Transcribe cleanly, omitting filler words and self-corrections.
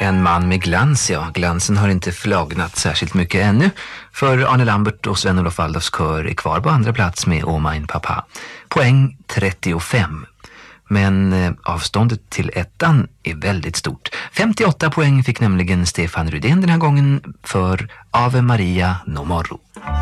En man med glans, ja. Glansen har inte flagnat särskilt mycket ännu. För Arne Lambert och Sven-Olof Waldorfs kör är kvar på andra plats med Oh Mein Papa. Poäng 35. Men avståndet till ettan är väldigt stort. 58 poäng fick nämligen Stefan Rydén den här gången för Ave Maria No Morro.